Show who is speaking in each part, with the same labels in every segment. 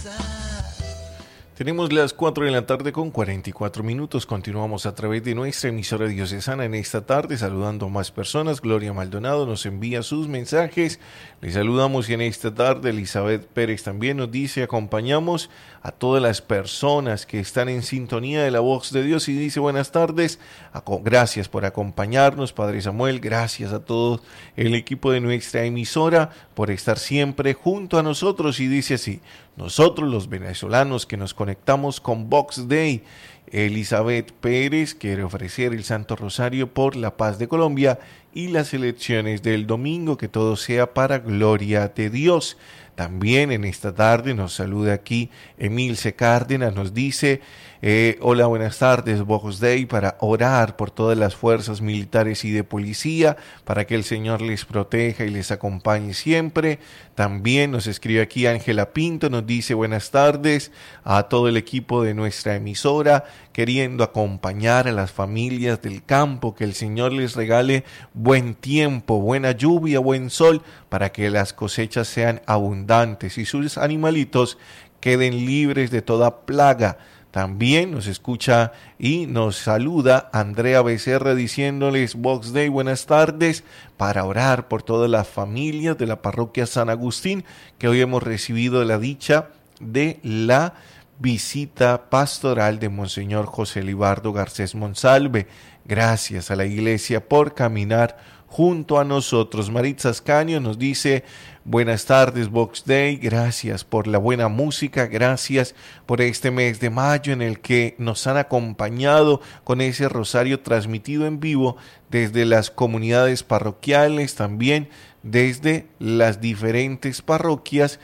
Speaker 1: Tenemos las 4 de la tarde con 44 minutos. Continuamos a través de nuestra emisora diocesana en esta tarde, saludando a más personas. Gloria Maldonado nos envía sus mensajes. Les saludamos y en esta tarde Elizabeth Pérez también nos dice: acompañamos a todas las personas que están en sintonía de la voz de Dios y dice: buenas tardes, gracias por acompañarnos, Padre Samuel, gracias a todo el equipo de nuestra emisora por estar siempre junto a nosotros. Y dice así: nosotros los venezolanos que nos conectamos con Vox Day, Elizabeth Pérez quiere ofrecer el Santo Rosario por la paz de Colombia y las elecciones del domingo, que todo sea para gloria de Dios. También en esta tarde nos saluda aquí Emilce Cárdenas, nos dice: hola, buenas tardes, Vox Day, para orar por todas las fuerzas militares y de policía, para que el Señor les proteja y les acompañe siempre. También nos escribe aquí Ángela Pinto, nos dice: buenas tardes a todo el equipo de nuestra emisora, queriendo acompañar a las familias del campo, que el Señor les regale buen tiempo, buena lluvia, buen sol, para que las cosechas sean abundantes y sus animalitos queden libres de toda plaga. También nos escucha y nos saluda Andrea Becerra diciéndoles: Vox Day, buenas tardes, para orar por todas las familias de la parroquia San Agustín, que hoy hemos recibido la dicha de la visita pastoral de Monseñor José Libardo Garcés Monsalve. Gracias a la Iglesia por caminar junto a nosotros. Maritza Ascanio nos dice: buenas tardes, Vox Day, gracias por la buena música, gracias por este mes de mayo en el que nos han acompañado con ese rosario transmitido en vivo desde las comunidades parroquiales, también desde las diferentes parroquias,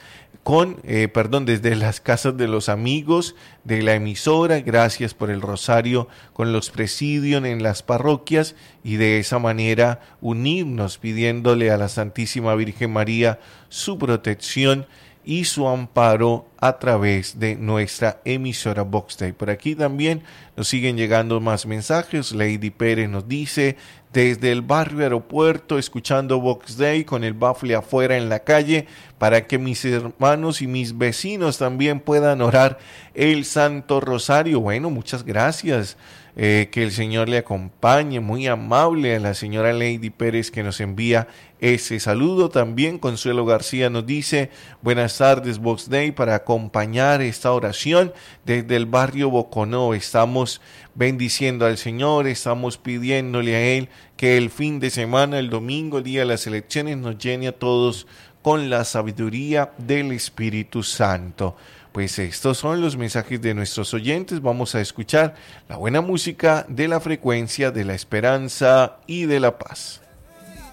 Speaker 1: desde las casas de los amigos de la emisora. Gracias por el rosario con los presidios en las parroquias y de esa manera unirnos pidiéndole a la Santísima Virgen María su protección y su amparo a través de nuestra emisora Vox Day. Por aquí también nos siguen llegando más mensajes. Lady Pérez nos dice: desde el barrio Aeropuerto, escuchando Vox Day con el bafle afuera en la calle, para que mis hermanos y mis vecinos también puedan orar el Santo Rosario. Bueno, muchas gracias. Que el Señor le acompañe, muy amable a la señora Lady Pérez que nos envía ese saludo. También Consuelo García nos dice: buenas tardes, Vox Day, para acompañar esta oración desde el barrio Boconó. Estamos bendiciendo al Señor, estamos pidiéndole a Él que el fin de semana, el domingo, el día de las elecciones, nos llene a todos con la sabiduría del Espíritu Santo. Pues estos son los mensajes de nuestros oyentes. Vamos a escuchar la buena música de la frecuencia de la esperanza y de la paz.